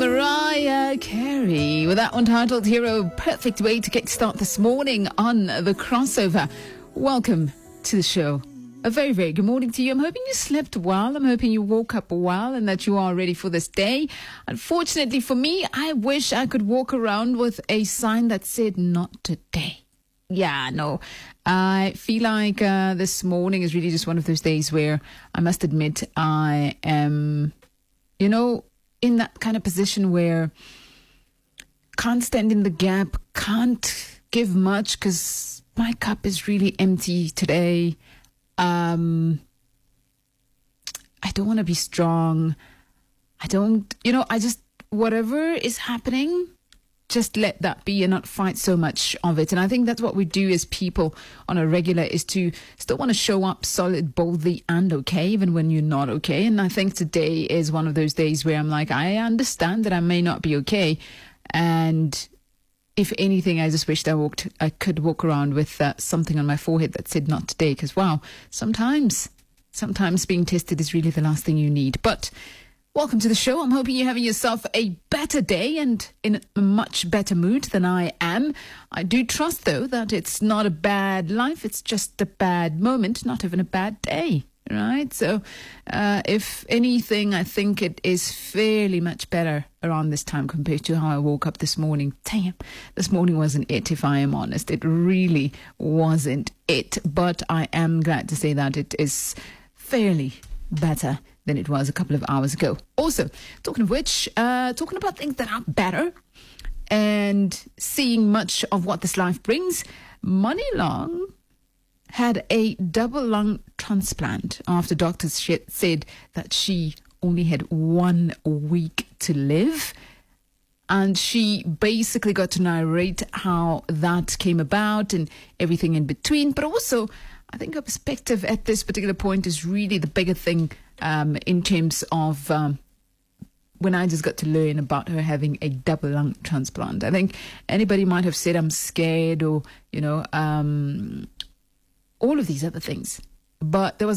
Mariah Carey with that one titled Hero. Perfect way to kickstart this morning on the crossover. Welcome to the show. A very, very good morning to you. I'm hoping you slept well. I'm hoping you woke up well and that you are ready for this day. Unfortunately for me, I wish I could walk around with a sign that said not today. Yeah, no. I feel like this morning is really just one of those days where I must admit I am, in that kind of position where can't stand in the gap, can't give much because my cup is really empty today. I don't want to be strong. Whatever is happening, just let that be and not fight so much of it. And I think that's what we do as people on a regular, is to still want to show up solid, boldly and okay, even when you're not okay. And I think today is one of those days where I'm like, I understand that I may not be okay. And if anything, I just wished I could walk around with something on my forehead that said not today. Because wow, sometimes being tested is really the last thing you need. But welcome to the show. I'm hoping you're having yourself a better day and in a much better mood than I am. I do trust, though, that it's not a bad life. It's just a bad moment, not even a bad day, right? So if anything, I think it is fairly much better around this time compared to how I woke up this morning. Damn, this morning wasn't it, if I am honest. It really wasn't it. But I am glad to say that it is fairly better than it was a couple of hours ago. Also, talking of which, talking about things that are better and seeing much of what this life brings, Money Long had a double lung transplant after doctors said that she only had 1 week to live. And she basically got to narrate how that came about and everything in between. But also, I think her perspective at this particular point is really the bigger thing in terms of when I just got to learn about her having a double lung transplant. I think anybody might have said I'm scared or, all of these other things. But there was